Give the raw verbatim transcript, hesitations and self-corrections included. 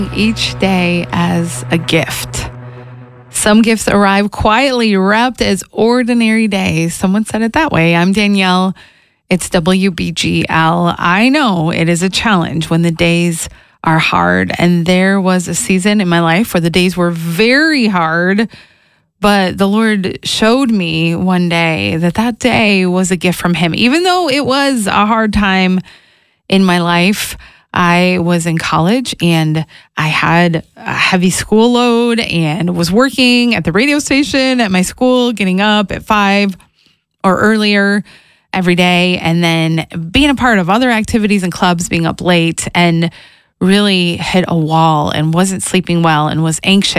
Each day as a gift. Some gifts arrive quietly wrapped as ordinary days. Someone said it that way. I'm Danielle. It's W B G L. I know it is a challenge when the days are hard. And there was a season in my life where the days were very hard. But the Lord showed me one day that that day was a gift from Him. Even though it was a hard time in my life, I was in college and I had a heavy school load and was working at the radio station at my school, getting up at five or earlier every day, and then being a part of other activities and clubs, being up late, and really hit a wall and wasn't sleeping well and was anxious.